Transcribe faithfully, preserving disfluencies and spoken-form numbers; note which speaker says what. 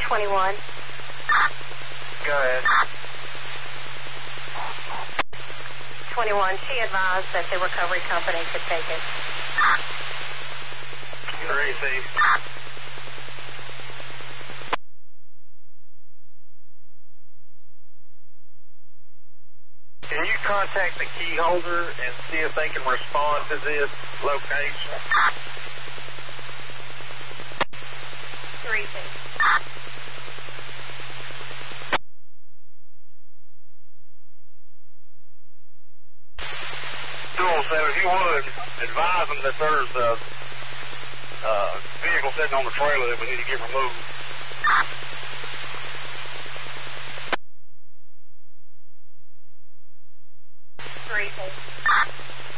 Speaker 1: twenty-one.
Speaker 2: Go ahead.
Speaker 1: twenty-one, she advised that the recovery company could take it.
Speaker 2: Tracy. Can you contact the key holder and see if they can respond to this location?
Speaker 1: three two.
Speaker 2: Cool, so if you want to advise them that there's a uh, vehicle sitting on the trailer that we need to get removed.
Speaker 1: three two.